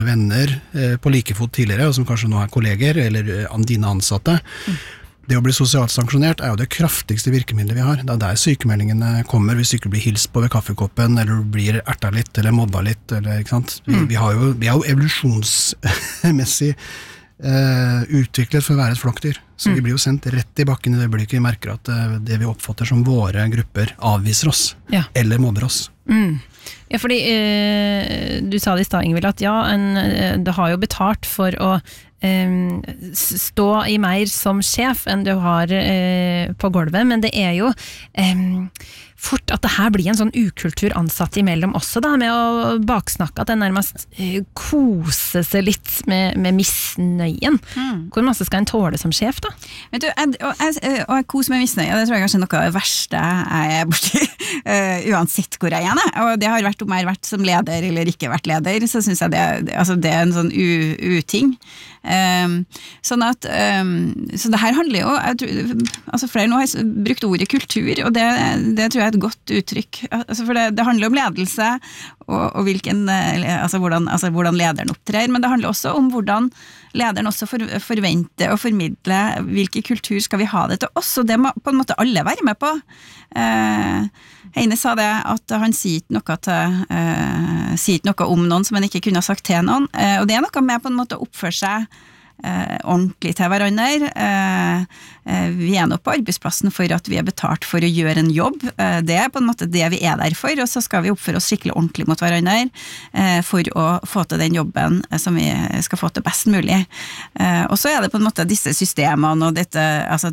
venner på like fot tidligere, og som kanskje nå kolleger, eller dine ansatte. Det å bli sosialt sanksjonert jo det kraftigste virkemidlet vi har. Det der sykemeldingene kommer, hvis du ikke blir hilst på ved kaffekoppen, eller du blir erta litt, eller mobba litt, eller, ikke sant? Vi er jo evolusjonsmessig utviklet for å være et flokkdyr. Så vi blir jo sendt rett i bakken i det øyeblikket vi merker at det vi oppfatter som våre grupper avviser oss, eller mobber oss. Ja, fordi du sa det i stad, Ingvild, at det har jo betalt for å stå i mer som sjef enn du har på gulvet, men det jo fort at det her blir en sånn ukultur ansatt imellom også da, med å baksnakke at det nærmest kose seg litt med misnøyen. Hvor masse skal en tåle som sjef da? Vet du, jeg koser med misnøye, det tror jeg kanskje er noe av det verste jeg borti, uansett hvor jeg og det har vært om jeg har vært som leder eller ikke vært leder, så synes jeg det en sånn uting. Sånn at så det her handler jo flere nå har brukt ordet kultur, og det tror jeg et godt uttrykk, for det handler om ledelse og hvilken, hvordan lederen opptrer, men det handler også om hvordan lederen også forventer og formidler hvilken kultur skal vi ha det til oss, og det må på en måte alle være med på. Heine sa det at han sier ikke noe om noen som han ikke kunne ha sagt til noen, og det noe med på en måte å oppføre seg ordentlig til hverandre. Vi nå på arbeidsplassen for at vi betalt for å gjøre en jobb. Det på en måte det vi der for, og så skal vi oppføre oss skikkelig ordentlig mot hverandre for å få til den jobben som vi skal få til best mulig. Og så det på en måte disse systemene og dette,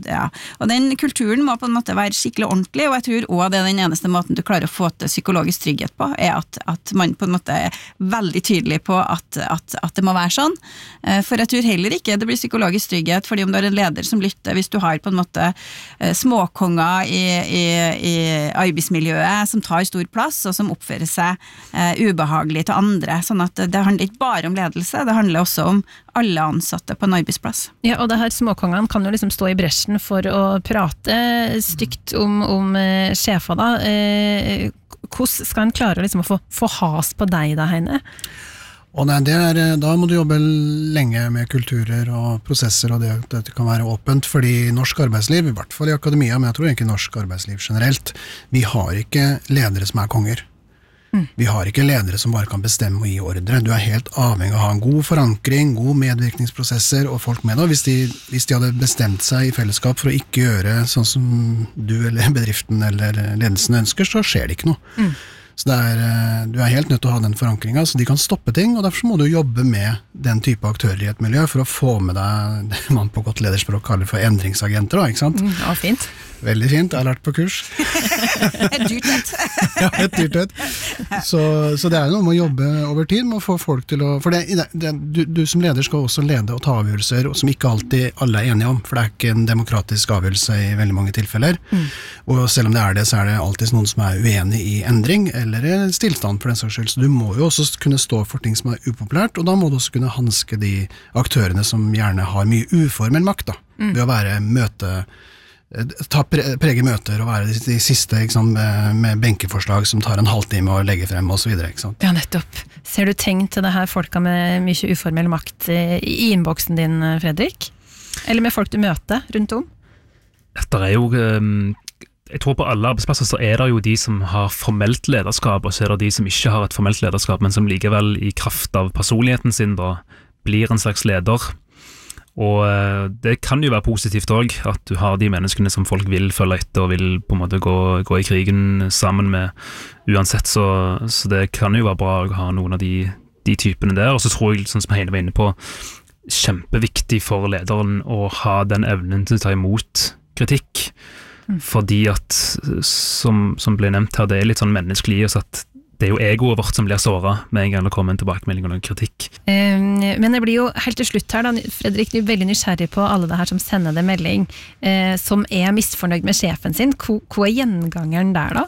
og den kulturen må på en måte være skikkelig ordentlig, og jeg tror også det den eneste måten du klarer å få til psykologisk trygghet på, at man på en måte veldig tydelig på at det må være sånn. For jeg tror heller ikke det blir psykologisk trygghet, fordi om du har en leder som lytter, hvis du har på en måte småkonger i arbeidsmiljøet som tar stor plass, og som oppfører seg ubehagelig til andre, sånn at det handler ikke bare om ledelse, det handler også om alle ansatte på en arbeidsplass. Ja, og det her småkongene kan jo liksom stå i bresjen for å prate stygt om sjefer da. Hvordan skal en klare liksom å få has på deg da, Heine? Og da må du jobbe lenge med kulturer og prosesser, og det kan være åpent, fordi norsk arbeidsliv, i hvert fall i akademia, men jeg tror ikke norsk arbeidsliv generelt, vi har ikke ledere som konger. Vi har ikke ledere som bare kan bestemme og gi ordre. Du helt avhengig av å ha en god forankring, gode medvirkningsprosesser og folk med deg. Hvis de hadde bestemt seg i fellesskap for å ikke gjøre sånn som du eller bedriften eller ledelsen ønsker, så skjer det ikke noe. Så du helt nødt til å ha den forankringen, så de kan stoppe ting, og derfor må du jobbe med den type aktører i et miljø for å få med deg det man på godt lederspråk kaller for endringsagenter, ikke sant? Ja, fint. Veldig fint, jeg har lært på kurs. Et dyrt et. Ja, et dyrt et. Så det noe med å jobbe over tid, med å få folk til å... For du som leder skal også lede og ta avgjørelser, som ikke alltid alle enige om, for det ikke en demokratisk avgjørelse i veldig mange tilfeller. Og selv om det, så det alltid noen som uenig i endring, eller stillstand for den saks skyld. Så du må jo også kunne stå for ting som upopulært, og da må du også kunne hanske de aktørene som gjerne har mye uformell makt, da. Ved å være prege møter og være de siste med benkeforslag som tar en halvtime å legge frem og så videre, ikke sant? Ja, nettopp. Ser du tegn til det her folka med mye uformell makt i innboksen din, Fredrik? Eller med folk du møter rundt om? Det jo jeg tror på alle arbeidsplasser så det jo de som har formelt lederskap, og så det de som ikke har et formelt lederskap, men som likevel i kraft av personligheten sin da blir en slags leder. Og det kan jo være positivt også, at du har de menneskene som folk vil følge etter og vil på en måte gå i krigen sammen med uansett, så det kan jo være bra å ha noen av de typene der. Og så tror jeg, sånn som Heine var inne på, kjempeviktig for lederen å ha den evnen til å ta imot kritikk, fordi at som ble nevnt her, det litt sånn menneskelig at det jo egoet vårt som blir såret med en gang det kommer en tilbakemelding og en kritikk. Men det blir jo helt til slutt her da, Fredrik, du veldig nysgjerrig på alle det her som sender deg melding, som misfornøyd med sjefen sin. Hva gjengangeren der da?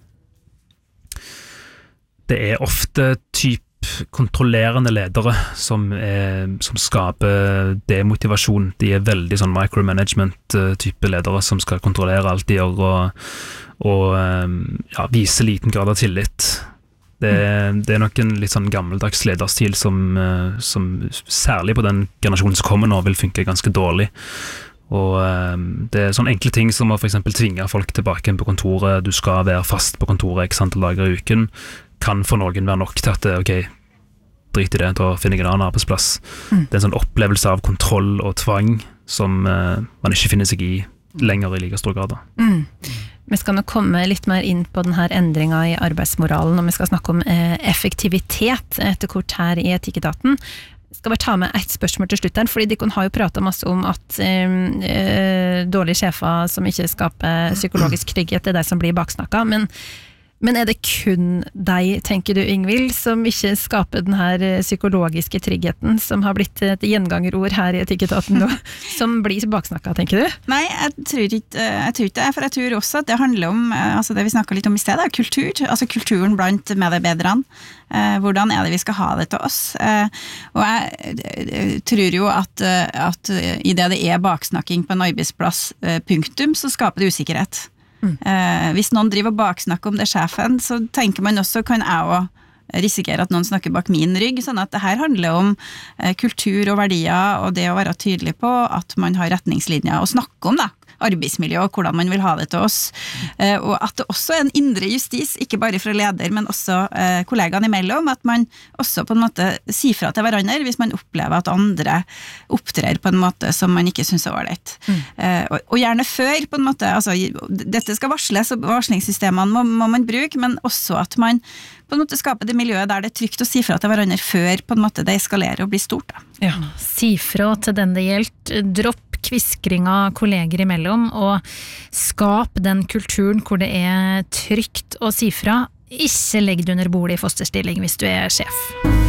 Det ofte typ kontrollerende ledere som skaper demotivasjon. De veldig sånn micromanagement-type ledere som skal kontrollere alt de gjør og vise liten grad av tillit. Det nok en litt sånn gammeldags lederstil som særlig på den generasjonen som kommer nå vil funke ganske dårlig. Og det sånne enkle ting som å for eksempel tvinge folk tilbake på kontoret, du skal være fast på kontoret x antall dager i uken, kan for noen være nok til at ok, drit i det, da finner jeg en annen arbeidsplass. Det en sånn opplevelse av kontroll og tvang som man ikke finner seg i lenger i like stor grad. Vi skal nå komme litt mer inn på denne endringen i arbeidsmoralen, og vi skal snakke om effektivitet etter kort her i Etikketaten. Jeg skal bare ta med et spørsmål til slutt her, fordi de har jo pratet masse om at dårlige sjefer som ikke skaper psykologisk trygghet, det er de som blir baksnakket, men det kun deg, tenker du, Ingvild, som ikke skaper den her psykologiske tryggheten, som har blitt et gjengangerord her i Etikketaten nå, som blir baksnakket, tenker du? Nei, jeg tror ikke det, for jeg tror også at det handler om, altså det vi snakket litt om i stedet, kultur, altså kulturen blant medarbeiderne. Hvordan det vi skal ha det til oss? Og jeg tror jo at i det baksnakking på en arbeidsplass, punktum, så skaper det usikkerhet. Hvis noen driver baksnakk om det sjefen, så tenker man også, kan jeg også risikere at noen snakker bak min rygg, sånn at det her handler om kultur og verdier, og det å være tydelig på at man har retningslinjer å snakke om arbeidsmiljø og hvordan man vil ha det til oss, og at det også en indre justis, ikke bare fra leder, men også kollegaene imellom, at man også på en måte sier fra til hverandre hvis man opplever at andre opptrer på en måte som man ikke synes ålreit. Og gjerne før, på en måte, altså dette skal varsles, og varslingssystemene må man bruke, men også at man på en måte skaper det miljøet der det trygt å si fra til hverandre før på en måte det eskalerer og blir stort. Ja, si fra til den det gjelder, dropp kviskringa kolleger imellom, og skap den kulturen hvor det trygt å si fra. Ikke legg det under bordet i fosterstilling hvis du sjef.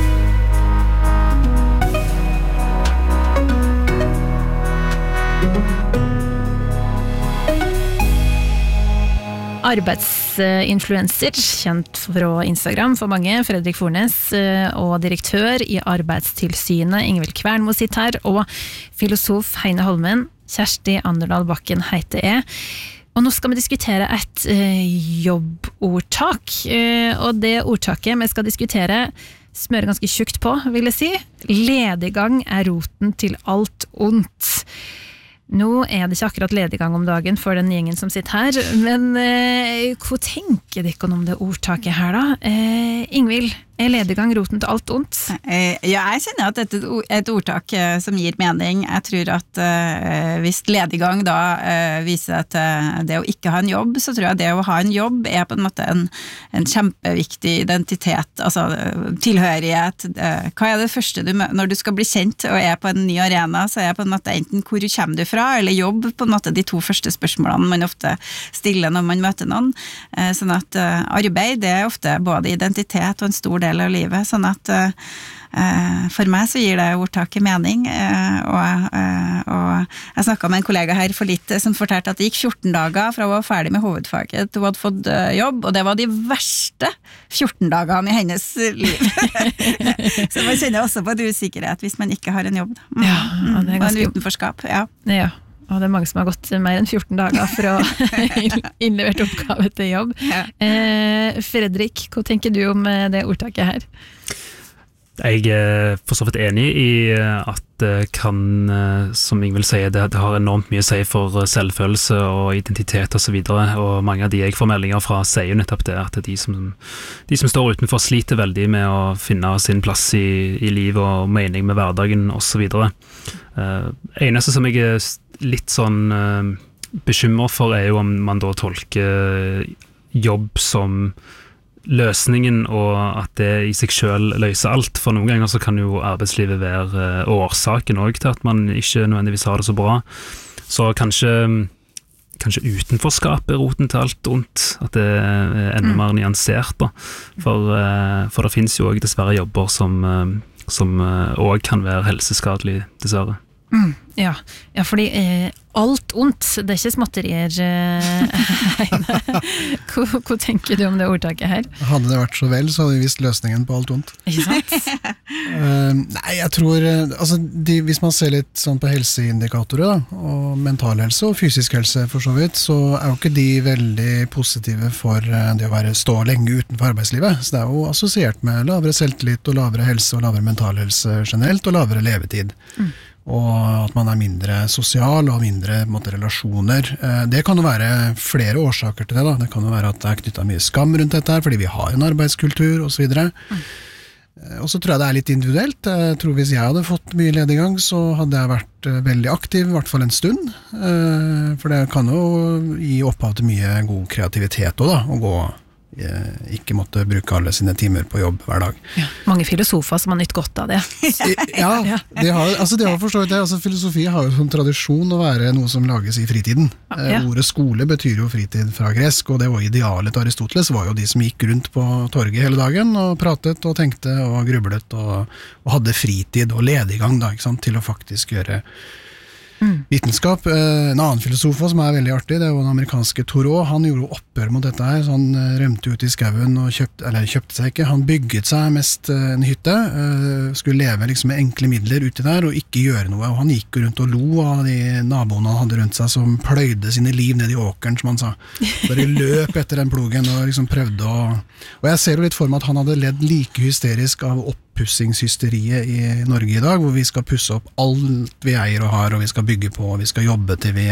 Arbeidsinfluencer, kjent fra Instagram for mange, Fredrik Fornes, og direktør i Arbeidstilsynet, Ingvild Kvernmo sitt her, og filosof Heine Holmen, Kjersti Anderdal Bakken heter jeg. Og nå skal vi diskutere et jobbordtak, og det ordtaket vi skal diskutere smører ganske tjukt på, vil jeg si. Lediggang roten til alt ondt. Nå det ikke akkurat lediggang om dagen for den gjengen som sitter her, men hva tenker dere om det ordtaket her da? Ingvild, lediggang roten til alt ondt? Ja, jeg kjenner at dette et ordtak som gir mening. Jeg tror at hvis lediggang da viser at det å ikke ha en jobb, så tror jeg det å ha en jobb på en måte en kjempeviktig identitet, altså tilhørighet. Hva det første når du skal bli kjent og på en ny arena, så på en måte enten hvor kommer du fra, eller jobb, på en måte de to første spørsmålene man ofte stiller når man møter noen. Sånn at arbeid, det ofte både identitet og en stor del av livet, sånn at for meg så gir det ordtaket mening, og jeg snakket med en kollega her for litt som fortalte at det gikk 14 dager fra hun var ferdig med hovedfaget til hun hadde fått jobb, og det var de verste 14 dagene i hennes liv. Så man kjenner også på det usikkerhet hvis man ikke har en jobb. Ja, og en utenforskap, ja. Og det mange som har gått mer enn 14 dager for å innlevert oppgave til jobb. Ja. Fredrik, hva tenker du om det ordtaket her? Jeg for så vidt enig i at det kan, som Ingvild sier, det har enormt mye å si for selvfølelse og identitet og så videre, og mange av de jeg får meldinger fra sier jo nettopp det, at de som står utenfor sliter veldig med å finne sin plass i livet og mening med hverdagen og så videre. Eneste som jeg litt sånn bekymret for jo om man da tolker jobb som løsningen, og at det i seg selv løser alt. For noen ganger så kan jo arbeidslivet være årsaken også til at man ikke nødvendigvis har det så bra. Så kanskje utenforskap roten til alt ondt, at det enda mer nyansert da. For det finnes jo også dessverre jobber som også kan være helseskadelig, dessverre. Ja, fordi alt ondt, det ikke småtterier. Hva tenker du om det ordtaket her? Hadde det vært så vel, så hadde vi visst løsningen på alt ondt. Ikke sant? Nei, jeg tror hvis man ser litt sånn på helseindikatorer da, og mental helse og fysisk helse for så vidt, så jo ikke de veldig positive for det å stå lenge utenfor arbeidslivet. Så det jo assosiert med lavere selvtillit og lavere helse og lavere mental helse generelt og lavere levetid. Og at man mindre sosial og mindre relasjoner. Det kan jo være flere årsaker til det. Da. Det kan jo være at det knyttet mye skam rundt dette her, fordi vi har en arbeidskultur og så videre. Og så tror jeg det litt individuelt. Jeg tror hvis jeg hadde fått mye lediggang, så hadde jeg vært veldig aktiv, i hvert fall en stund. For det kan jo gi opphav til mye god kreativitet også, da, å gå ikke måtte bruke alle sine timer på jobb hver dag. Ja, mange filosofer som har nytt godt av det. Ja, det har forstått det. Filosofi har jo som tradisjon å være noe som lages i fritiden. Ordet skole betyr jo fritid fra gresk, og det var idealet til Aristoteles var jo de som gikk rundt på torget hele dagen og pratet og tenkte og grublet og hadde fritid og lediggang da, ikke sant, til å faktisk gjøre vitenskap. En annen filosof som veldig artig, det var den amerikanske Thoreau. Han gjorde opprør mot dette her, så han rømte ut i skauen og kjøpte seg ikke. Han bygget seg mest en hytte, skulle leve liksom med enkle midler uti der og ikke gjøre noe. Og han gikk rundt og lo av de naboene han hadde rundt seg som pløyde sine liv ned i åkeren, som han sa. Bare løp etter den plogen og liksom prøvde å... Og jeg ser jo litt for meg at han hadde ledd like hysterisk av oppussingshysteriet i Norge i dag, hvor vi skal pusse opp alt vi eier og har, og vi skal bygge på, og vi skal jobbe til vi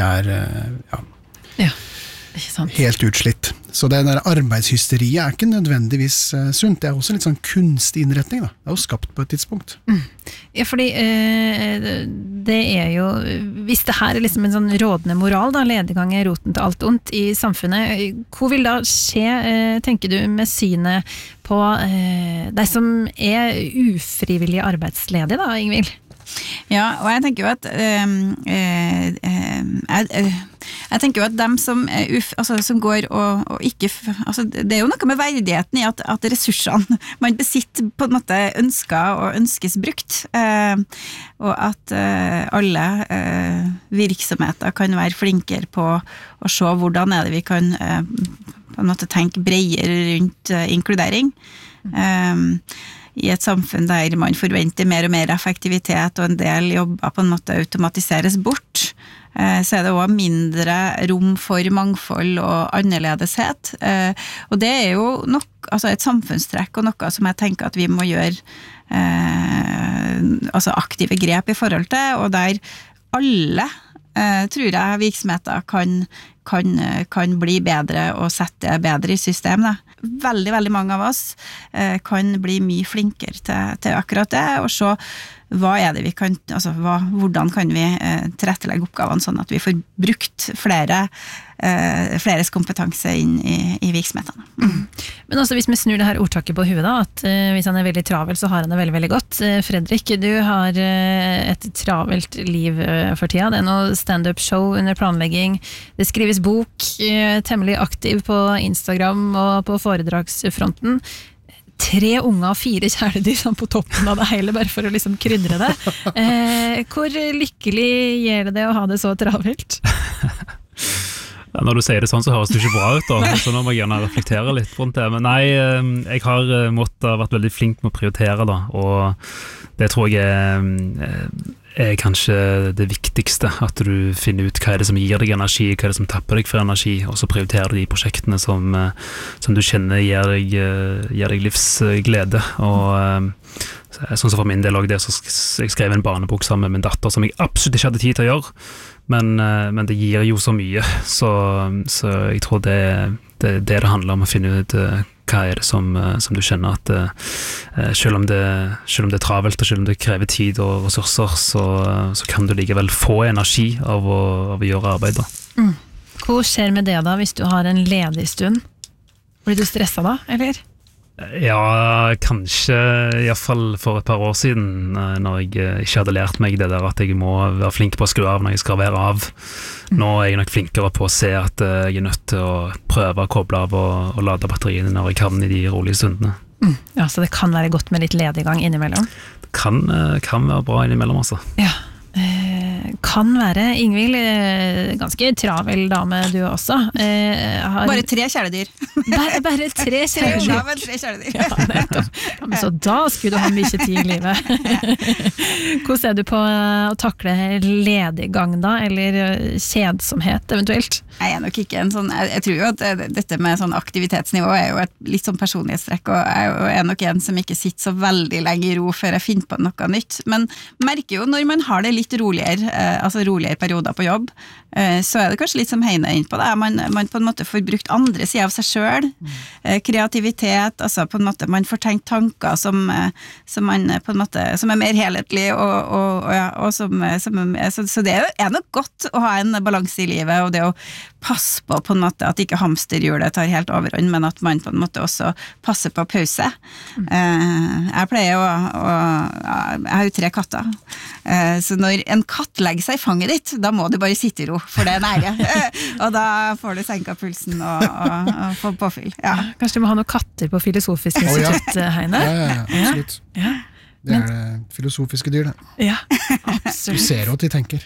ikke sant. Helt utslitt. Så det der arbeidshysteriet ikke nødvendigvis sunt, det også litt sånn kunstig innretning da. Det jo skapt på et tidspunkt. Ja, fordi det jo, hvis det her liksom en sånn rådende moral da, lediggang roten til alt ondt i samfunnet, hva vil da skje, tenker du, med synet på de som ufrivillig arbeidsledige da, Ingvild? Ja, og jeg tenker jo at jeg tenker jo at dem som, som går og ikke, det jo noe med verdigheten i at ressursene man besitter på en måte ønsker og ønskes brukt, og at alle virksomheter kan være flinkere på å se hvordan det vi kan på en måte tenke bredere rundt inkludering. I et samfunn der man forventer mer og mer effektivitet og en del jobber på en måte automatiseres bort, så det også mindre rom for mangfold og annerledeshet. Og det jo nok, et samfunnstrekk og noe som jeg tenker at vi må gjøre aktive grep i forhold til, og der alle tror jeg virksomheter kan bli bedre og sette bedre i system da. Veldig, veldig mange av oss kan bli mye flinkere til akkurat det, og så hva det vi kan, hvordan kan vi tilrettelegge oppgavene sånn at vi får brukt fleres kompetanse inn i virksomhetene. Men også hvis vi snur det her ordtaket på huet da, at hvis han travel, så har han det veldig, veldig godt. Fredrik, du har et travelt liv for tida. Det noe stand-up show under planlegging. Det skrives bok, temmelig aktiv på Instagram og på foredragsfronten. 3 unger og 4 kjæledyr sånn på toppen av det hele, bare for å liksom krydre det. Hvor lykkelig gjør det å ha det så travelt? Når du sier det sånn, så høres det ikke bra ut da. Så nå må jeg gjerne reflektere litt rundt det. Men nei, jeg har vært veldig flink med å prioritere da, og det tror jeg kanskje det viktigste, at du finner ut hva det som gir deg energi, hva det som tapper deg for energi, og så prioriterer du de prosjektene som du kjenner gir deg livsglede. Og sånn som for min del også det, så jeg skrev en barnebok sammen med min datter, som jeg absolutt ikke hadde tid til å gjøre, men det gir jo så mye, så jeg tror det handler om å finne ut hva det som du kjenner at selv om det travelt og selv om det krever tid og ressurser, så kan du likevel få energi av å gjøre arbeid da. Hva skjer med det da hvis du har en ledig stund? Blir du stresset da, eller? Ja, kanskje i hvert fall for et par år siden, når jeg ikke hadde lært meg det der at jeg må være flink på å skru av når jeg skal være av. Nå jeg nok flinkere på å se at jeg nødt til å prøve å koble av og lade batteriene når jeg kan i de rolige stundene. Ja, så det kan være godt med litt lediggang innimellom? Det kan være bra innimellom, altså. Ja, kan være. Ingvild, ganske travel dame du også. Bare 3 kjæledyr. Bare 3 kjæledyr. Ja, men 3 kjæledyr. Ja, men så da skulle du ha mye tid i livet. Hvordan er du på å takle lediggang da, eller kjedsomhet eventuelt? Jeg nok ikke en sånn, jeg tror jo at dette med sånn aktivitetsnivå er jo et litt sånn personlighetstrekk, og jeg er nok en som ikke sitter så veldig lenge i ro før jeg finner på noe nytt, men merker jo når man har det litt roligere, altså roligere perioder på jobb, så er det kanskje litt som Heine inn på det, man på en måte får brukt andre sider av seg selv, kreativitet, altså på en måte man får tenkt tanker som man på en måte, som er mer helhetlig, og så det er nok godt å ha en balanse i livet, og det å passe på en måte at ikke hamsterhjulet tar helt overhånd, men at man på en måte også passer på pause. Jeg pleier jeg har jo 3 katter, så når en katt legger seg i fanget ditt, da må du bare sitte i ro, for det er nære, og da får du senket pulsen og få påfyll. Ja. Kanskje du må ha noen katter på Filosofisk institutt, Heine? Ja, absolutt. Ja. Det det filosofiske dyr, det. Ja, absolutt. Du ser jo at de tenker.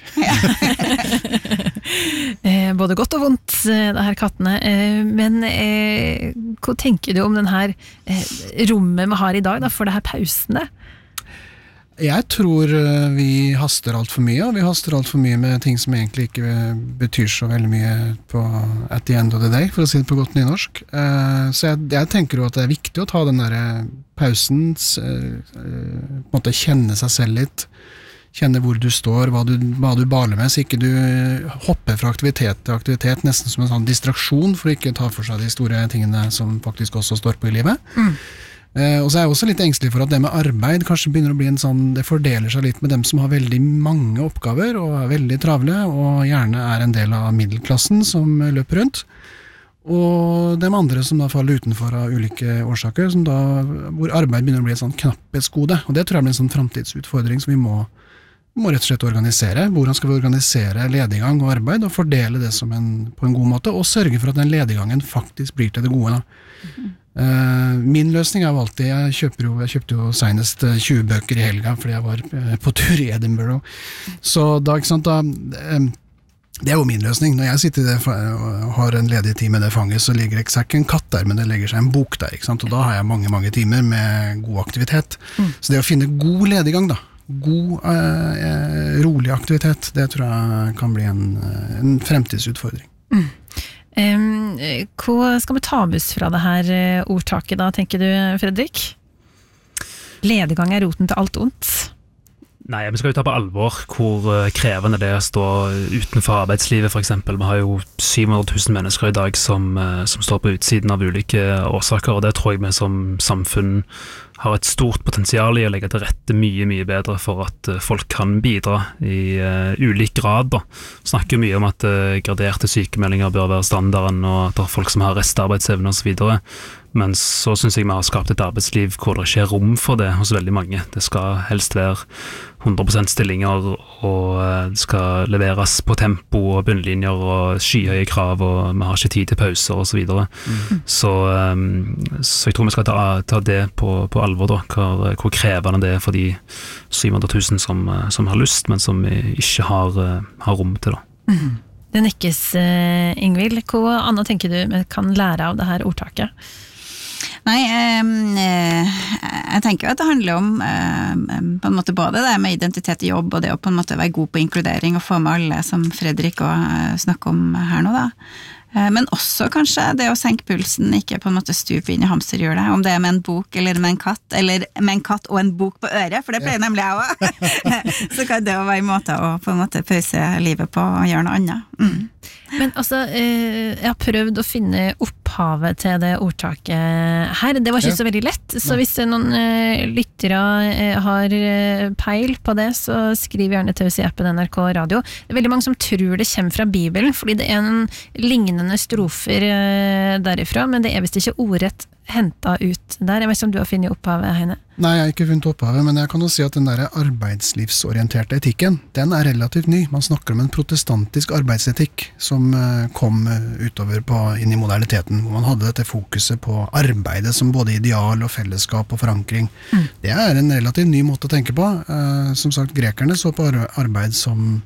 Både godt og vondt, det her kattene. Men hva tenker du om den her rommet vi har i dag, da, for det her pausene? Jeg tror vi haster alt for mye, og vi haster alt for mye med ting som egentlig ikke betyr så veldig mye på at the end of the day, for å si det på godt nynorsk. Så jeg tenker jo at det er viktig å ta den der pausen, på en måte kjenne seg selv litt, kjenne hvor du står, hva du baler med, så ikke du hopper fra aktivitet til aktivitet, nesten som en sånn distraksjon, for å ikke ta for seg de store tingene som faktisk også står på i livet. Og så er jeg også litt engstelig for at det med arbeid kanskje begynner å bli en sånn, det fordeler seg litt med dem som har veldig mange oppgaver og er veldig travle, og gjerne er en del av middelklassen som løper rundt, og dem andre som da faller utenfor av ulike årsaker, hvor arbeid begynner å bli et sånn knapphetsgode, og det tror jeg blir en sånn fremtidsutfordring som vi må rett og slett organisere. Hvordan skal vi organisere lediggang og arbeid, og fordele det på en god måte, og sørge for at den lediggangen faktisk blir til det gode da. Min løsning er jo alltid, jeg kjøpte jo senest 20 bøker i helga fordi jeg var på tur i Edinburgh, så da, ikke sant, det er jo min løsning. Når jeg sitter og har en ledig tid med det fanget, så ligger det ikke en katt der, men det legger seg en bok der, ikke sant? Og da har jeg mange timer med god aktivitet. Så det å finne god lediggang da, god, rolig aktivitet, det tror jeg kan bli en fremtidsutfordring. Hva skal vi ta med fra det her ordtaket da, tenker du, Fredrik? Lediggang er roten til alt ondt. Nei, vi skal jo ta på alvor hvor krevende det er å stå utenfor arbeidslivet, for eksempel. Vi har jo 700 000 mennesker i dag som står på utsiden av ulike årsaker, og det tror jeg vi som samfunn har et stort potensial i å legge til rette mye bedre for at folk kan bidra i ulik grad. Da. Snakker mye om at graderte sykemeldinger bør være standarden, og at det er folk som har restarbeidsevne og så videre. Men så synes jeg vi har skapt et arbeidsliv hvor det ikke er rom for det hos veldig mange. Det skal helst være 100% stillinger, og det skal leveres på tempo og bunnlinjer og skyhøye krav, og vi har ikke tid til pauser og så videre. Så jeg tror vi skal ta det på alvor da, hvor krevende det er for de 700 000 som har lyst, men som ikke har rom til det. Det nekkes, Ingvild. Hva annet tenker du vi kan lære av det her ordtaket? Nei, jeg tenker jo at det handler om på en måte både det med identitet i jobb og det å på en måte være god på inkludering og få med alle som Fredrik også snakker om her nå da. Men også kanskje det å senke pulsen, ikke på en måte stupe inn i hamsterhjulet, om det er med en bok eller med en katt og en bok på øret, for det pleier nemlig jeg også. Så kan det jo være en måte å på en måte pause livet på og gjøre noe annet. Men altså, jeg har prøvd å finne opphavet til det ordtaket her. Det var ikke så veldig lett, så hvis noen lyttere har peil på det, så skriv gjerne til oss i appen NRK Radio. Det er veldig mange som tror det kommer fra Bibelen, fordi det er en lignende strofer derifra, men det er visst ikke ordrett hentet ut der. Jeg vet ikke om du har funnet opphavet, Heine? Nei, jeg har ikke funnet opphavet, men jeg kan jo si at den der arbeidslivsorienterte etikken, den er relativt ny. Man snakker om en protestantisk arbeidsetikk som kom utover inn i moderniteten, hvor man hadde dette fokuset på arbeidet som både ideal og fellesskap og forankring. Det er en relativt ny måte å tenke på. Som sagt, grekerne så på arbeid som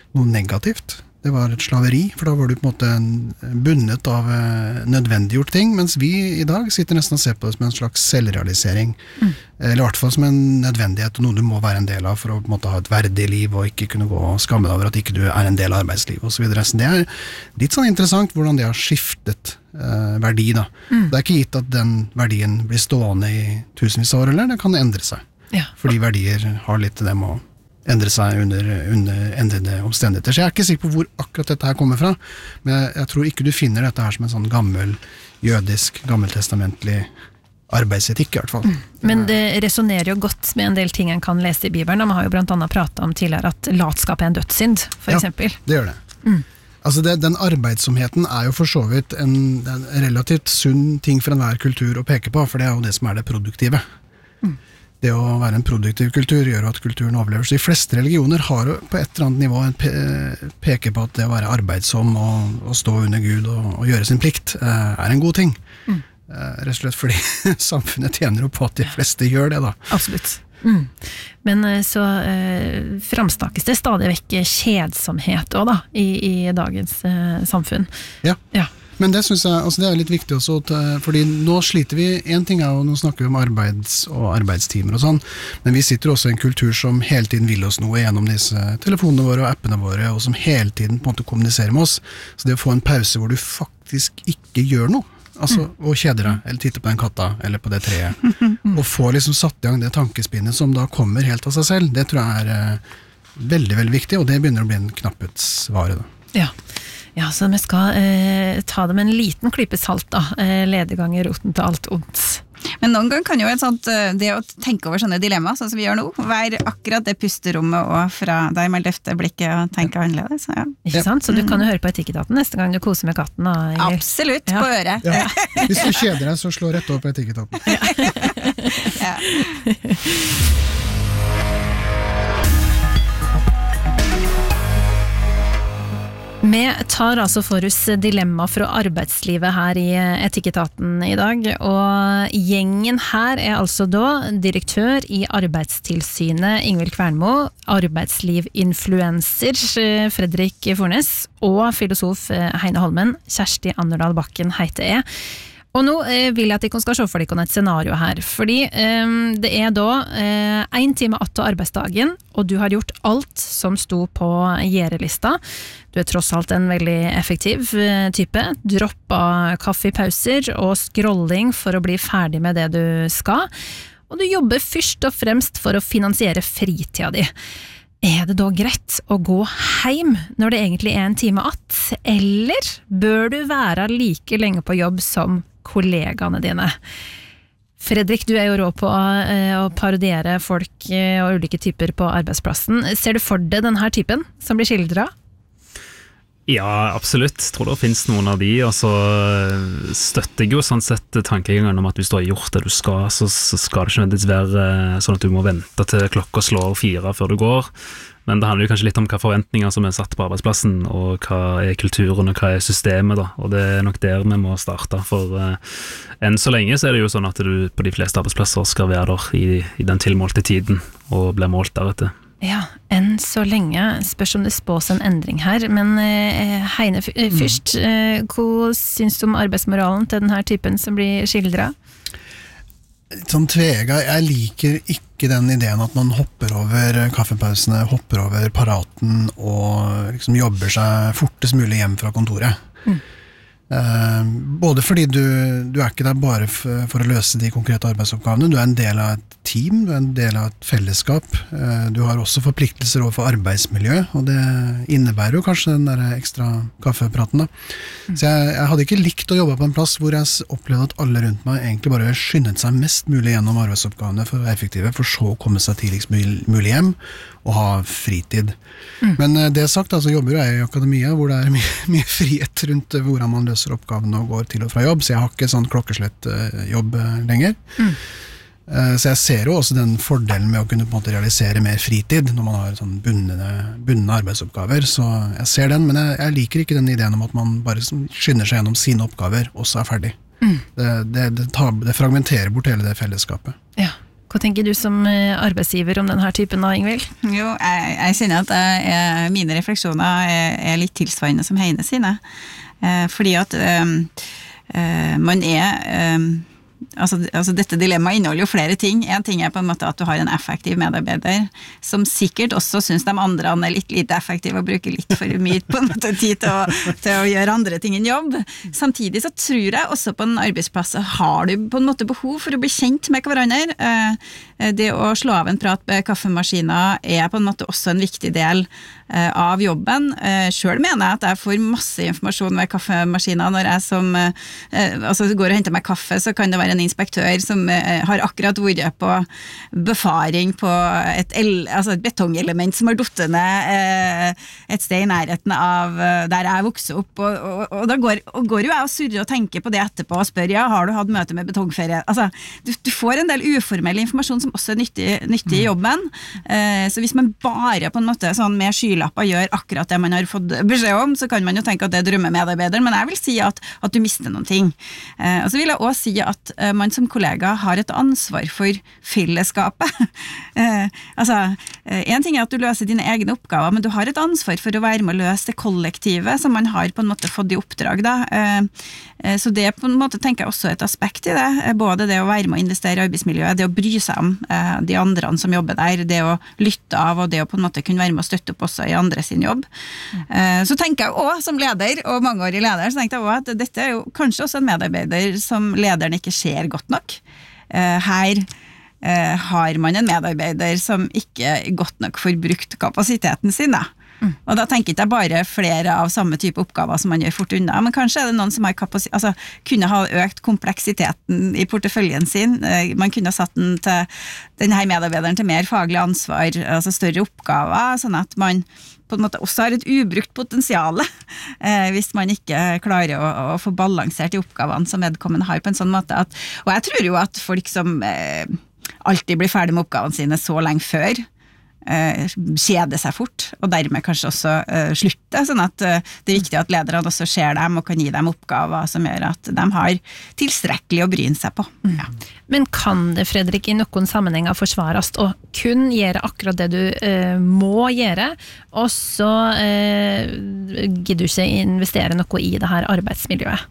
noe negativt. Det var et slaveri, for da var du på en måte bundet av nødvendiggjort ting, mens vi i dag sitter nesten og ser på det som en slags selvrealisering. Eller i hvert fall som en nødvendighet, og noe du må være en del av for å på en måte ha et verdig liv, og ikke kunne gå og skamme deg over at ikke du er en del av arbeidslivet, og så videre. Så det er litt sånn interessant hvordan det har skiftet verdi da. Det er ikke gitt at den verdien blir stående i tusenvis av år, eller det kan endre seg. Ja. Fordi verdier har litt til dem å endre seg under endrede omstendigheter. Så jeg er ikke sikker på hvor akkurat dette her kommer fra, men jeg tror ikke du finner dette her som en sånn gammel, jødisk, gammeltestamentlig arbeidsetikk i hvert fall. Men det resonerer jo godt med en del ting en kan lese i Bibelen. Man har jo blant annet pratet om tidligere at latskap er en dødssynd, for eksempel. Det gjør det. Altså den arbeidsomheten er jo for så vidt en relativt sunn ting for enhver kultur å peke på, for det er jo det som er det produktive. Det å være en produktiv kultur gjør at kulturen overlever. Så de fleste religioner har jo på et eller annet nivå peker på at det å være arbeidsom og stå under Gud og gjøre sin plikt er en god ting. Rett og slett fordi samfunnet tjener jo på at de fleste gjør det da. Absolutt. Men så framsnakkes det stadig vekk kjedsomhet også da, i dagens samfunn. Ja. Men det synes jeg, altså det er litt viktig også, fordi nå sliter vi, en ting er jo, nå snakker vi om og arbeidstimer og sånn, men vi sitter også i en kultur som hele tiden vil oss noe gjennom disse telefonene våre og appene våre, og som hele tiden på en måte kommuniserer med oss. Så det å få en pause hvor du faktisk ikke gjør noe, altså å kjede deg, eller titte på den katta, eller på det treet, og få liksom satt i gang det tankespinnet som da kommer helt av seg selv, det tror jeg er veldig, veldig viktig, og det begynner å bli en knapphetsvare da. Ja, så vi skal ta det med en liten klype salt da, ledegang er roten til alt ondt. Men noen gang kan jo det å tenke over sånne dilemmaer, sånn som vi gjør nå, være akkurat det pusterommet og fra der man løfter blikket og tenker annerledes. Ja. Ikke sant? Så du kan jo høre på Etikketaten neste gang du koser med katten. Da, absolutt, på øret. Ja. Hvis du kjeder deg, så slå rett opp på Etikketaten. Ja. Vi tar altså for oss dilemma fra arbeidslivet her i Etikketaten i dag, og gjengen her er altså da direktør i Arbeidstilsynet Ingvild Kvernmo, arbeidslivsinfluencer Fredrik Fornes og filosof Heine Holmen, Kjersti Anderdal Bakken heiter jeg. Og nå vil jeg at dere skal se for dere et scenario her, fordi det er da 1 time att arbeidsdagen, og du har gjort alt som sto på gjerdelista. Du er tross alt en veldig effektiv type, droppa kaffepauser og scrolling for å bli ferdig med det du skal, og du jobber først og fremst for å finansiere fritida di. Er det da greit å gå hjem når det egentlig er 1 time att, eller bør du være like lenge på jobb som kollegaene dine? Fredrik, du er jo rå på å parodiere folk og ulike typer på arbeidsplassen. Ser du for deg denne typen som blir skildret? Ja, absolutt. Jeg tror det finnes noen av de, og så støtter jeg jo sånn sett tankegangen om at hvis du har gjort det du skal, så skal det ikke nødvendigvis være sånn at du må vente til klokka slår 4 før du går. Men det handler jo kanskje litt om hva forventninger som er satt på arbeidsplassen, og hva er kulturen, og hva er systemet da, og det er nok der vi må starte, for enn så lenge så er det jo sånn at du på de fleste arbeidsplasser skal være der i den tilmålte tiden, og bli målt deretter. Ja, enn så lenge, spørs om det spås en endring her, men Heine først, hva synes du om arbeidsmoralen til denne typen som blir skildret? Sånn tvega, jeg liker ikke den ideen at man hopper over kaffepausene, hopper over paraten og liksom jobber seg fortest mulig hjem fra kontoret. Både fordi du er ikke der bare for å løse de konkrete arbeidsoppgavene, du er en del av et team, du er en del av et fellesskap, du har også forpliktelser overfor arbeidsmiljø, og det innebærer jo kanskje den der ekstra kaffepraten da. Så jeg hadde ikke likt å jobbe på en plass hvor jeg opplevde at alle rundt meg egentlig bare skyndet seg mest mulig gjennom arbeidsoppgavene for å være effektive, for så å komme seg tidligst mulig hjem og ha fritid. Men det sagt, altså jobber jeg i akademia hvor det er mye frihet rundt hvordan man løser oppgavene og går til og fra jobb, så jeg har ikke sånn klokkeslett jobb lenger. Så jeg ser jo også den fordelen med å kunne på en måte realisere mer fritid når man har sånn bundne arbeidsoppgaver, så jeg ser den, men jeg liker ikke den ideen om at man bare skynder seg gjennom sine oppgaver og så er ferdig. Det fragmenterer bort hele det fellesskapet. Ja. Hva tenker du som arbeidsgiver om denne typen da, Ingvild? Jo, jeg kjenner at mine refleksjoner er litt tilsvarende som Heine sine. Fordi at man altså dette dilemmaet inneholder jo flere ting. En ting på en måte at du har en effektiv medarbeider, som sikkert også synes de andre litt lite effektive og bruker litt for mye på en måte tid til å gjøre andre ting enn jobb. Samtidig så tror jeg også på en arbeidsplass har du på en måte behov for å bli kjent med hverandre. Det å slå av en prat med kaffemaskiner på en måte også en viktig del av jobben. Selv mener jeg at jeg får masse informasjon ved kaffemaskiner når jeg går og henter meg kaffe, så kan det være en inspektør som har akkurat vært på befaring på et betongelement som har duttet ned et sted i nærheten av der jeg vokser opp, og da går jo jeg og surrer og tenker på det etterpå og spør, har du hatt møte med betongferie? Altså, du får en del uformell informasjon som også er nyttig i jobben, så hvis man bare på en måte sånn med skylapper gjør akkurat det man har fått beskjed om, så kan man jo tenke at det drømmemedarbeider, men jeg vil si at du mister noen ting. Og så vil jeg også si at man som kollega har et ansvar for fellesskapet. En ting at du løser dine egne oppgaver, men du har et ansvar for å være med å løse det kollektivet som man har på en måte fått i oppdrag da. Så det på en måte tenker jeg også et aspekt i det, både det å være med å investere i arbeidsmiljøet, det å bry seg om de andre som jobber der, det å lytte av, og det å på en måte kunne være med å støtte opp også i andre sin jobb. Så tenker jeg også, som leder, og mangeårig leder, så tenker jeg også at dette er jo kanskje også en medarbeider som lederen ikke ser godt nok. Her har man en medarbeider som ikke godt nok får brukt kapasiteten sin da. Og da tenker ikke jeg bare flere av samme type oppgaver som man gjør fort unna, men kanskje det noen som har kunne ha økt kompleksiteten i porteføljen sin. Man kunne ha satt denne medarbeideren til mer faglig ansvar, altså større oppgaver, sånn at man på en måte også har et ubrukt potensial hvis man ikke klarer å få balansert de oppgavene som vedkommende har på en sånn måte og jeg tror jo at folk som alltid blir ferdig med oppgavene sine så lenge før kjede seg fort, og dermed kanskje også slutte, sånn at det er viktig at lederne også ser dem og kan gi dem oppgaver som gjør at de har tilstrekkelig å bryne seg på. Ja. Men kan det, Fredrik, i noen sammenhenger forsvares å kun gjøre akkurat det du må gjøre, og så gidder du ikke investere noe i det her arbeidsmiljøet?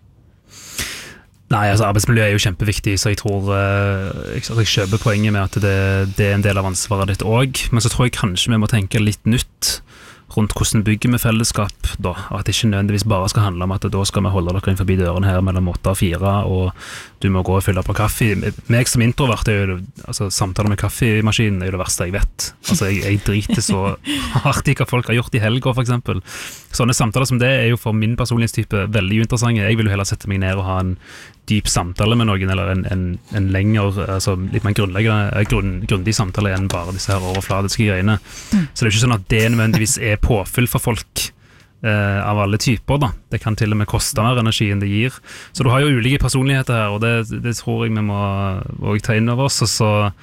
Nei, arbeidsmiljø er jo kjempeviktig, så jeg tror jeg kjøper poenget med at det er en del av ansvaret ditt også, men så tror jeg kanskje vi må tenke litt nytt rundt hvordan bygger vi fellesskap da, og at det ikke nødvendigvis bare skal handle om at da skal vi holde dere inn forbi døren her mellom 8 og 4, og du må gå og fylle på kaffe. Meg som introvert samtaler med kaffemaskinen er jo det verste jeg vet. Jeg driter så hardt i hva folk har gjort i helger, for eksempel. Sånne samtaler som det er jo for min personlighetstype veldig interessante. Jeg vil jo heller sette meg ned og ha en dyp samtale med noen, eller en lengre, litt mer grundig samtale enn bare disse her overfladiske greiene. Så det er ikke sånn at det nødvendigvis er påfyll for folk av alle typer da. Det kan til og med koste mer energi enn det gir. Så du har jo ulike personligheter her, og det tror jeg vi må også ta inn over oss, og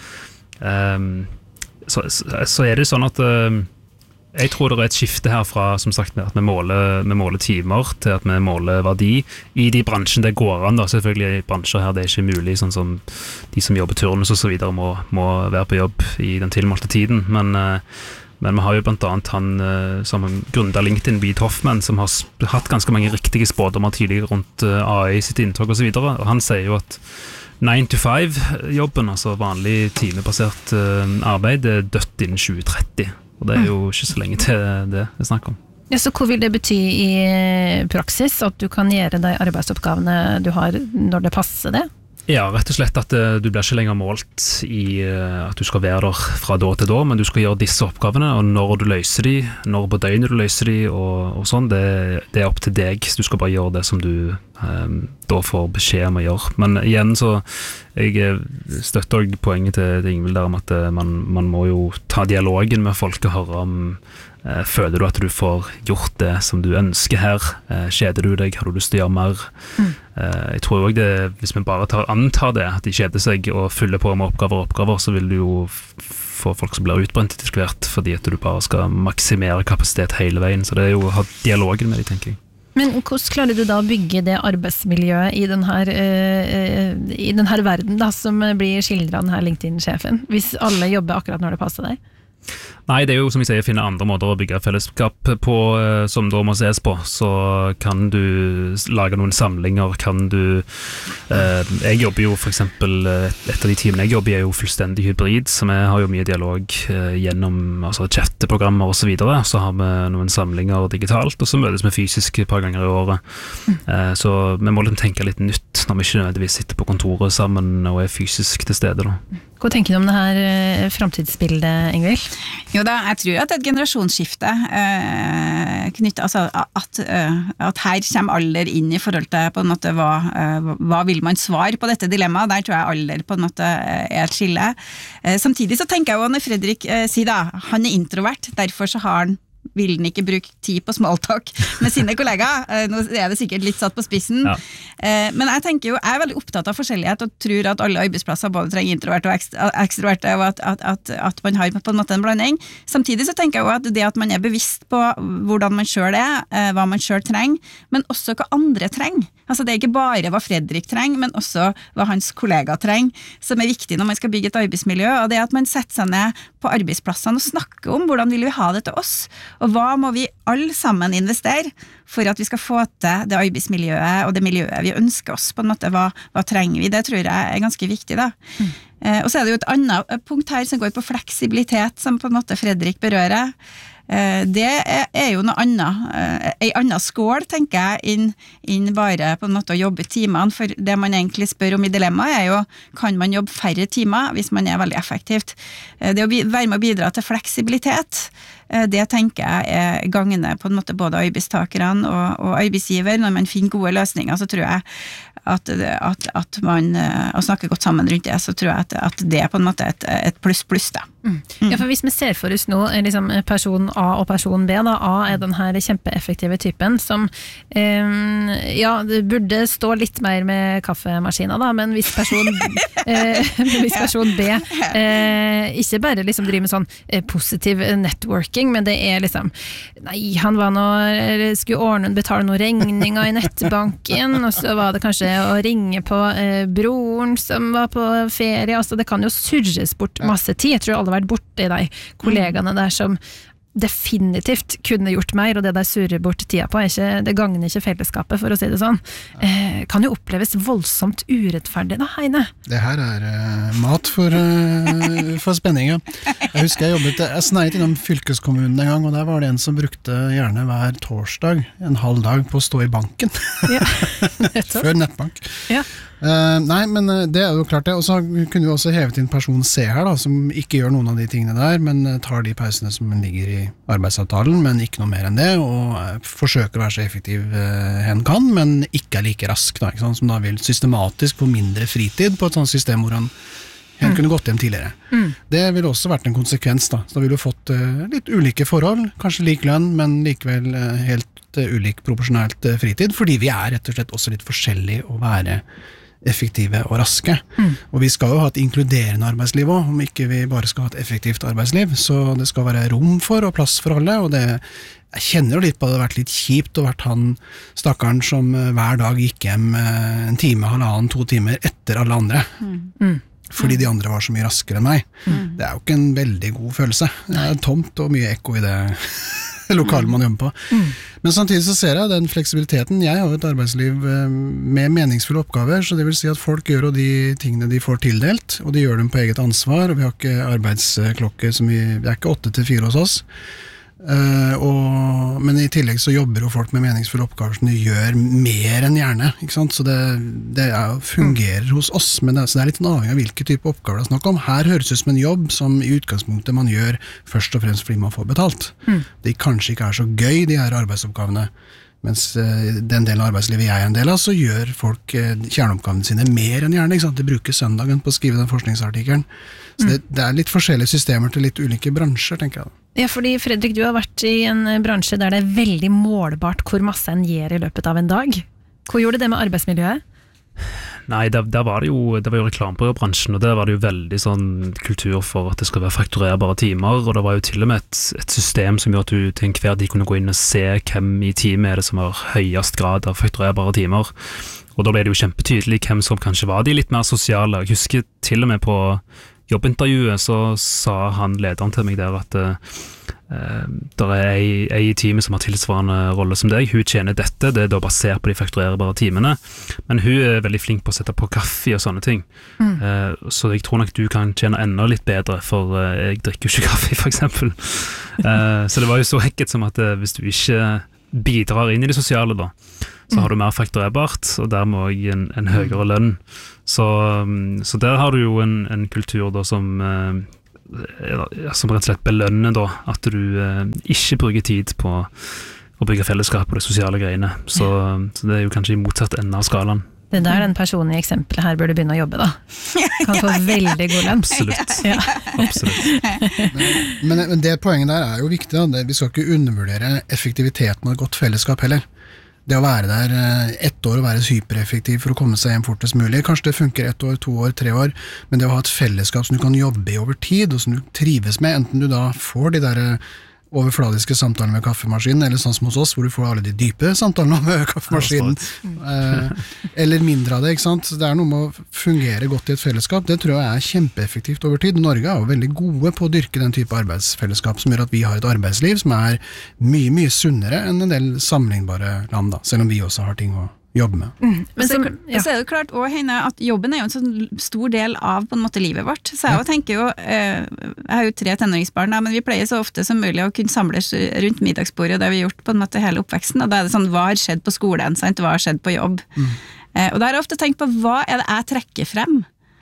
så er det sånn at jeg tror det er et skifte herfra, som sagt, med at vi måler timer til at vi måler verdi i de bransjene det går an da. Selvfølgelig i bransjer her det er ikke mulig, sånn som de som jobber turnus og så videre må være på jobb i den tilmålte tiden, men vi har jo blant annet han som grunnet LinkedIn, Reid Hoffman, som har hatt ganske mange riktige spådommer tidligere rundt AI sitt inntog og så videre, og han sier jo at 9-to-5-jobben, altså vanlig timebasert arbeid, det er dødt innen 2030. Og det er jo ikke så lenge til det vi snakker om. Ja, så hva vil det bety i praksis, at du kan gjøre de arbeidsoppgavene du har når det passer det? Ja, rett og slett at du blir ikke lenger målt i at du skal være der fra da til da, men du skal gjøre disse oppgavene, og når du løser de, når på døgnet du løser de, og sånn, det er opp til deg. Du skal bare gjøre det som du da får beskjed om å gjøre. Men igjen så, jeg støtter også poenget til Ingvild der om at man må jo ta dialogen med folk og høre om føler du at du får gjort det som du ønsker her? Kjeder du deg? Har du lyst til å gjøre mer? Jeg tror også det, hvis vi bare antar det, at de kjeder seg og fyller på med oppgaver, så vil du jo få folk som blir utbrent etter hvert, fordi at du bare skal maksimere kapasitet hele veien. Så det er jo å ha dialogen med de, tenker jeg. Men hvordan klarer du da å bygge det arbeidsmiljøet i denne verden da, som blir skildret av denne LinkedIn-sjefen, hvis alle jobber akkurat når det passer deg? Nei, det jo som jeg sier, finne andre måter å bygge fellesskap på, som da må ses på. Så kan du lage noen samlinger, kan du jeg jobber jo for eksempel, et av de teamene jeg jobber jo fullstendig hybrid, så vi har jo mye dialog gjennom altså chatteprogrammer og så videre. Så har vi noen samlinger digitalt, og så møtes vi fysisk et par ganger i året. Så vi må liksom tenke litt nytt når vi ikke nødvendigvis sitter på kontoret sammen og fysisk til stede da. Hva tenker du om det her fremtidsbildet, Ingvild? Jo da, jeg tror at et generasjonsskifte knyttet, altså at her kommer alder inn i forhold til på en måte hva vil man svare på dette dilemmaet, der tror jeg alder på en måte et skille. Samtidig så tenker jeg jo når Fredrik sier da, han introvert, derfor så har han vil den ikke bruke tid på smalltalk med sine kollegaer. Nå det sikkert litt satt på spissen. Ja. Men jeg tenker jo, jeg veldig opptatt av forskjellighet og tror at alle arbeidsplasser både trenger introverte og ekstroverte, og at man har på en måte en blanding. Samtidig så tenker jeg jo at det at man bevisst på hvordan man selv hva man selv trenger, men også hva andre trenger. Altså det ikke bare hva Fredrik trenger, men også hva hans kollega trenger, som viktig når man skal bygge et arbeidsmiljø, og det at man setter seg ned på arbeidsplassene og snakker om hvordan vil vi ha det til oss, og hva må vi alle sammen investere for at vi skal få til det arbeidsmiljøet og det miljøet vi ønsker oss, på en måte, hva trenger vi, det tror jeg ganske viktig da. Og så det jo et annet punkt her som går på fleksibilitet, som på en måte Fredrik berører. Det jo noe annet, en annen skål, tenker jeg, inn bare på en måte å jobbe timene, for det man egentlig spør om i dilemmaet jo, kan man jobbe færre timer hvis man veldig effektivt? Det å være med å bidra til fleksibilitet, det tenker jeg gangene på en måte både arbeidstakerne og arbeidsgiver. Når man finner gode løsninger, så tror jeg at man å snakke godt sammen rundt det, så tror jeg at det på en måte et pluss da. Ja, for hvis vi ser for oss nå liksom person A og person B da, A den her kjempeeffektive typen som det burde stå litt mer med kaffemaskiner da, men hvis person B ikke bare liksom driver med sånn positiv networking, men det liksom nei, han var skulle betale noen regninger i nettbanken, og så var det kanskje å ringe på broren som var på ferie, altså det kan jo surres bort masse tid. Jeg tror alle har vært borte i de kollegaene der som definitivt kunne gjort mer, og det der surrer bort tida på det gagner ikke fellesskapet, for å si det sånn. Kan jo oppleves voldsomt urettferdig da, Heine? Det her mat for spenning, ja. Jeg husker jeg sneit innom fylkeskommunen en gang, og der var det en som brukte gjerne hver torsdag en halv dag på å stå i banken. Ja, før nettbank. Ja. Nei, men det jo klart det, og så kunne vi også hevet inn person C her da, som ikke gjør noen av de tingene der, men tar de pausene som ligger i arbeidsavtalen, men ikke noe mer enn det, og forsøker å være så effektiv hen kan, men ikke like rask da, ikke sant? Som da vil systematisk få mindre fritid på et sånt system hvor han kunne gått hjem tidligere. Det ville også vært en konsekvens da, så da ville du fått litt ulike forhold, kanskje lik lønn, men likevel helt ulik proporsjonalt fritid, fordi vi rett og slett også litt forskjellige å være effektive og raske. Og vi skal jo ha et inkluderende arbeidsliv også, om ikke vi bare skal ha et effektivt arbeidsliv, så det skal være rom for og plass for alle, og jeg kjenner jo litt på det har vært litt kjipt å vært han stakkaren som hver dag gikk hjem en time, halvannen, 2 timer etter alle andre. Fordi de andre var så mye raskere enn meg. Det jo ikke en veldig god følelse. Det tomt og mye ekko i det lokalet man jobber på. Men samtidig så ser jeg den fleksibiliteten. Jeg har jo et arbeidsliv med meningsfulle oppgaver, så det vil si at folk gjør de tingene de får tildelt, og de gjør dem på eget ansvar, og vi har ikke arbeidsklokke som det ikke 8 til 4 hos oss. Men i tillegg så jobber jo folk med meningsfulle oppgaver som de gjør mer enn gjerne, ikke sant? Så det fungerer hos oss, men så det litt avhengig av hvilke type oppgaver det snakk om. Her høres ut som en jobb som i utgangspunktet man gjør først og fremst fordi man får betalt. Det kanskje ikke så gøy, de her arbeidsoppgavene, mens den delen av arbeidslivet jeg en del av, så gjør folk kjerneoppgavene sine mer enn gjerne, ikke sant? De bruker søndagen på å skrive den forskningsartikkelen. Så det litt forskjellige systemer til litt ulike bransjer, tenker jeg da. Ja, fordi Fredrik, du har vært i en bransje der det veldig målbart hvor masse en gjør i løpet av en dag. Hvor gjorde det med arbeidsmiljøet? Nei, der var det jo reklamebransjen, og der var det jo veldig sånn kultur for at det skal være fakturerbare timer, og det var jo til og med et system som gjør at du til enhver tid kunne gå inn og se hvem i teamet er det som har høyest grad av fakturerbare timer, og da ble det jo kjempetydelig hvem som kanskje var de litt mer sosiale. Jeg husker til og med på jobbintervjuet så sa han lederen til meg der at der er ei i teamet som har tilsvarende rolle som deg, hun tjener dette, det er da basert på de fakturerbare timene, men hun er veldig flink på å sette på kaffe og sånne ting, så jeg tror nok du kan tjene enda litt bedre, for jeg drikker jo ikke kaffe for eksempel, så det var jo så ekkelt som at hvis du ikke bidrar inn i det sosiale da, så har du mer fakturerbart, og dermed også en høyere lønn, så der har du jo en kultur da som rett og slett belønner da, at du ikke bruker tid på å bygge fellesskap og det sosiale greiene, så det er jo kanskje i motsatt ende av skalaen. Det der den personen i eksempelet her burde begynne å jobbe da. Kan få veldig god lønn. Absolutt. Ja. Absolutt. Men det poenget der er jo viktig, da. Vi skal ikke undervurdere effektiviteten av et godt fellesskap heller. Det å være der 1 år og være hypereffektiv for å komme seg hjem fortest mulig, kanskje det funker 1 år, 2 år, 3 år, men det å ha et fellesskap som du kan jobbe i over tid, og som du trives med, enten du da får de der overfladiske samtalene med kaffemaskinen, eller sånn som hos oss, hvor du får alle de dype samtalene med kaffemaskinen, eller mindre av det, ikke sant? Det er noe med å fungere godt i et fellesskap, det tror jeg er kjempeeffektivt over tid. Norge er jo veldig gode på å dyrke den type arbeidsfellesskap som gjør at vi har et arbeidsliv som er mye, mye sunnere enn en del sammenlignbare land da, selv om vi også har ting å jobbe med. Men så er det klart også, Heine, at jobben er jo en sånn stor del av på en måte livet vårt. Så jeg tenker jo, jeg har jo 3 tenåringsbarn, men vi pleier så ofte som mulig å kunne samles rundt middagsbordet, og det har vi gjort på en måte hele oppveksten, og da er det sånn, hva har skjedd på skolen, sant? Hva har skjedd på jobb? Og da har jeg ofte tenkt på, hva er det jeg trekker frem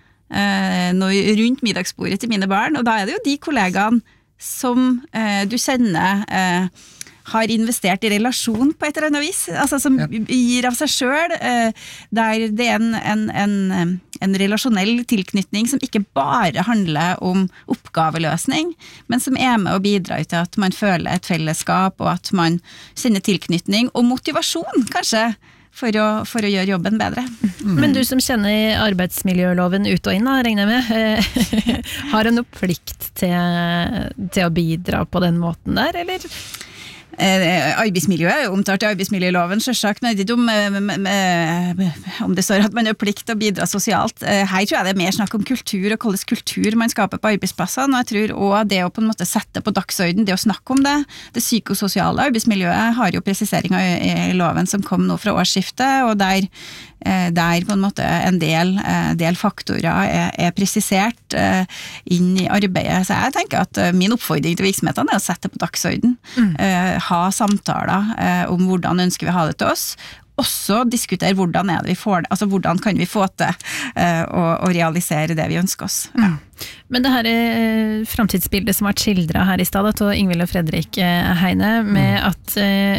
rundt middagsbordet til mine barn, og da er det jo de kollegaene som du kjenner har investert i relasjon på et eller annet vis, altså som gir av seg selv, der det er en relasjonell tilknytning som ikke bare handler om oppgaveløsning, men som er med å bidra til at man føler et fellesskap, og at man kjenner tilknytning og motivasjon, kanskje, for å gjøre jobben bedre. Men du som kjenner arbeidsmiljøloven ut og inn, regner jeg med, har en plikt til å bidra på den måten der, eller? Arbeidsmiljøet er jo omtalt i arbeidsmiljøloven, selvsagt, men jeg vet ikke om det står at man har plikt til å bidra sosialt. Her tror jeg det er mer snakk om kultur, og hvilken kultur man skaper på arbeidsplassene, og jeg tror også det å på en måte sette på dagsorden, det å snakke om det psykososiale arbeidsmiljøet har jo presiseringer i loven som kom nå fra årsskiftet, og der på en måte en del faktorer er presisert inn i arbeidet. Så jeg tenker at min oppfordring til virksomhetene er å sette på dagsorden, ha samtaler om hvordan ønsker vi å ha det til oss, også diskutere hvordan er det vi får det, altså hvordan kan vi få til å realisere det vi ønsker oss. Men det her fremtidsbildet som var skildret her i stedet til Ingvild og Fredrik Heine, med at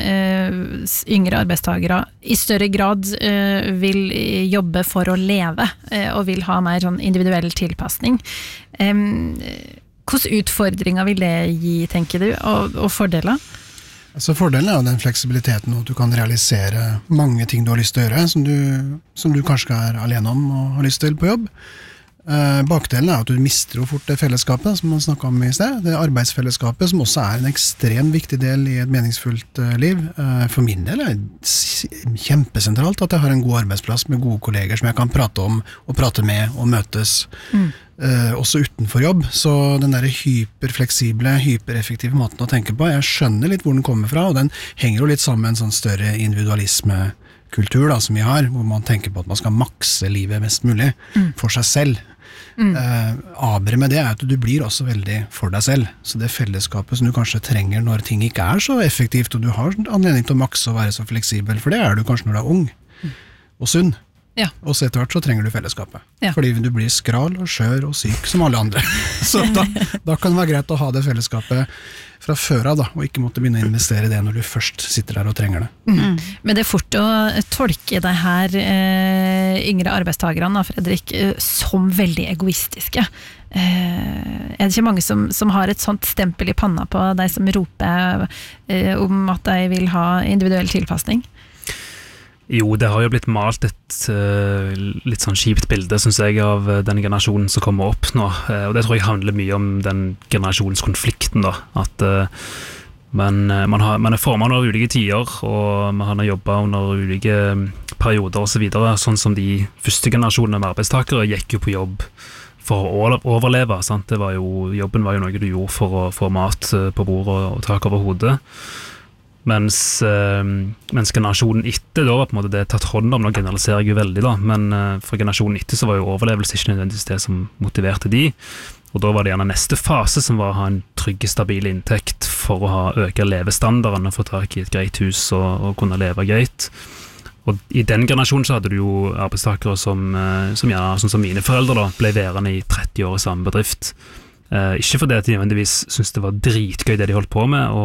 yngre arbeidstagere i større grad vil jobbe for å leve, og vil ha mer sånn individuell tilpasning. Hvilke utfordringer vil det gi, tenker du, og fordeler? Altså fordelen er jo den fleksibiliteten, at du kan realisere mange ting du har lyst til å gjøre, som du kanskje er alene om og har lyst til på jobb. Bakdelen er at du mister jo fort det fellesskapet, som man snakket om i sted. Det arbeidsfellesskapet, som også er en ekstremt viktig del i et meningsfullt liv. For min del er det kjempesentralt at jeg har en god arbeidsplass med gode kolleger som jeg kan prate om, og prate med, og møtes. Også utenfor jobb, så den der hyperfleksible, hypereffektive måten å tenke på, jeg skjønner litt hvor den kommer fra, og den henger jo litt sammen med en sånn større individualismekultur da, som vi har, hvor man tenker på at man skal makse livet mest mulig for seg selv. Abere med det er at du blir også veldig for deg selv, så det fellesskapet som du kanskje trenger når ting ikke er så effektivt, og du har anledning til å makse og være så fleksibel, for det er du kanskje når du er ung og sunn. Ja. Og så etter hvert så trenger du fellesskapet, fordi du blir skral og skjør og syk som alle andre. Så da kan det være greit å ha det fellesskapet fra før av, da, og ikke måtte begynne å investere i det når du først sitter der og trenger det. Men det er fort å tolke de her yngre arbeidstagerne, Fredrik, som veldig egoistiske. Er det ikke mange som har et sånt stempel i panna på de som roper om at de vil ha individuell tilpasning? Jo, det har jo blitt malt et litt sånn kjipt bilde, synes jeg, av den generasjonen som kommer opp nå. Og det tror jeg handler mye om den generasjonskonflikten, da. At man er formet under ulike tider, og man har jobbet under ulike perioder og så videre, sånn som de første generasjonene med arbeidstakere gikk jo på jobb for å overleve, sant? Jobben var jo noe du gjorde for å få mat på bordet og tak over hodet. Mens generasjonen etter da var på en måte det tatt hånd om, nå generaliserer jeg jo veldig da, men for generasjonen etter så var jo overlevelse ikke nødvendigvis det som motiverte de, og da var det gjerne neste fase som var å ha en trygg, stabil inntekt for å øke levestandarden og få tak i et greit hus og kunne leve greit. Og i den generasjonen så hadde du jo arbeidstakere som gjerne, sånn som mine foreldre da, ble værende i 30 år i samme bedrift. Ikke fordi at de nødvendigvis syntes det var dritgøy det de holdt på med,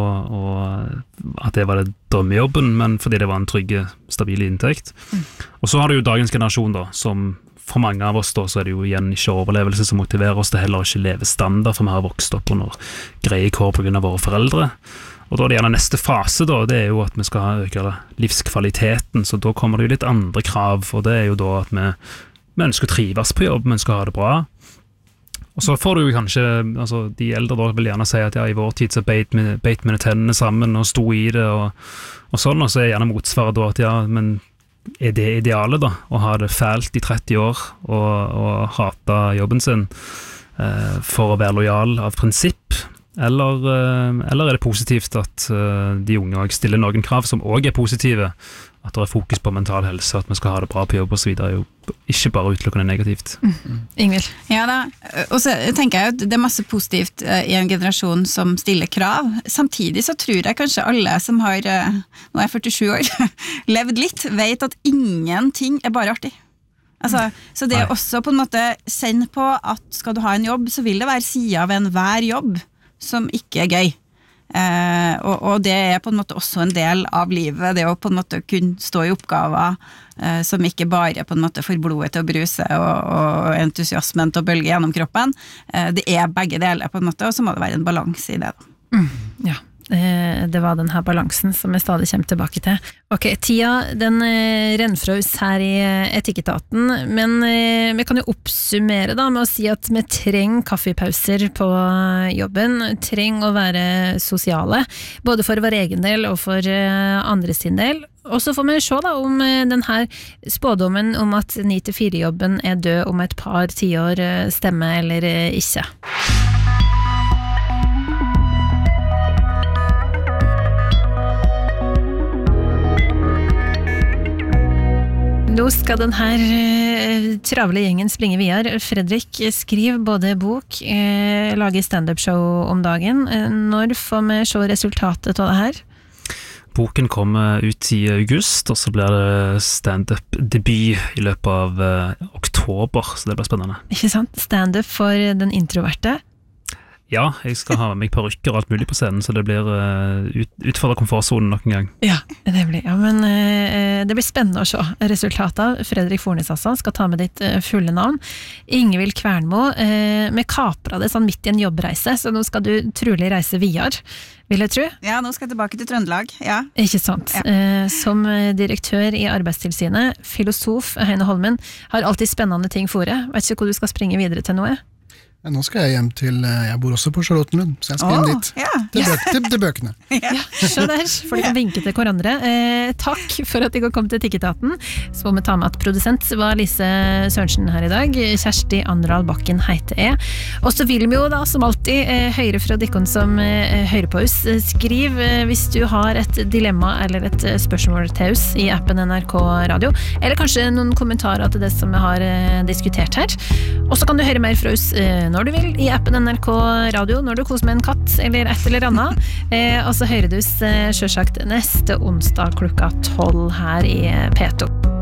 og at det var det drømmejobben, men fordi det var en trygg, stabil inntekt. Og så har du jo dagens generasjon da, som for mange av oss da, så det jo igjen ikke overlevelse som motiverer oss, det heller ikke levestandard, for vi har vokst opp under greie kår på grunn av våre foreldre. Og da er det gjerne neste fase da, det er jo at vi skal øke livskvaliteten, så da kommer det jo litt andre krav, og det er jo da at vi ønsker å trives på jobb, vi ønsker å ha det bra. Og så får du jo kanskje, altså de eldre da vil gjerne si at ja, i vår tid så beit vi tennene sammen og sto i det og sånn, og så er gjerne motsvaret da at ja, men er det idealet da, å ha det fælt i 30 år og hate jobben sin for å være lojal av prinsipp, eller er det positivt at de unge også stiller noen krav som også er positive, at det er fokus på mental helse, at vi skal ha det bra på jobb og så videre, er jo ikke bare utelukkende negativt. Ingvild? Ja da, og så tenker jeg at det er masse positivt i en generasjon som stiller krav. Samtidig så tror jeg kanskje alle som har, nå er jeg 47 år, levd litt, vet at ingenting er bare artig. Altså, så det er også på en måte send på at skal du ha en jobb, så vil det være siden av enhver jobb som ikke er gøy. Og det er på en måte også en del av livet, det å på en måte kunne stå i oppgaver som ikke bare på en måte får blodet til å bruse og entusiasmen til å bølge gjennom kroppen. Det er begge deler på en måte, og så må det være en balanse i det da. Ja, det var den her balansen som jeg stadig kommer tilbake til. Ok, tida den renner fra oss her i Etikketaten, men vi kan jo oppsummere da med å si at vi trenger kaffepauser på jobben, trenger å være sosiale, både for vår egen del og for andre sin del. Og så får vi se da om den her spådommen om at 9-4-jobben er død om et par tiår stemmer eller ikke. Nå skal den her travle gjengen springe videre. Fredrik, skriv både bok, lage stand-up-show om dagen. Når får vi se resultatet av det her? Boken kommer ut i august, og så blir det stand-up-debut i løpet av oktober, så det blir spennende. Ikke sant? Stand-up for den introverte? Ja, jeg skal ha med meg parykker og alt mulig på scenen, så det blir utfordret komfortzonen nok en gang. Ja, det blir, men det blir spennende å se resultatet av. Fredrik Fornes altså, skal ta med ditt fulle navn. Ingvild Kvernmo, vi kapret det sånn midt i en jobbreise, så nå skal du trolig reise videre, vil jeg tro. Ja, nå skal jeg tilbake til Trøndelag, ja. Ikke sant. Ja. Som direktør i Arbeidstilsynet, filosof Heine Holmen, har alltid spennende ting for deg. Vet ikke hvor du skal springe videre til noe? Nå skal jeg hjem til, jeg bor også på Charlottenlund, så jeg skal hjem dit, til bøkene. Ja, så der, for de kan vinke til hverandre. Takk for at de kan komme til Etikketaten. Så må vi ta med at produsent var Lise Sørensen her i dag. Kjersti Andral Bakken heter jeg. Og så vil vi jo da, som alltid, høre fra dikkon som hører på oss. Skriv hvis du har et dilemma eller et spørsmål til oss i appen NRK Radio, eller kanskje noen kommentarer til det som vi har diskutert her. Og så kan du høre mer fra oss når du vil, i appen NRK Radio, når du koser med en katt eller et eller annet. Og så hører du selvsagt neste onsdag klokka 12 her i P2.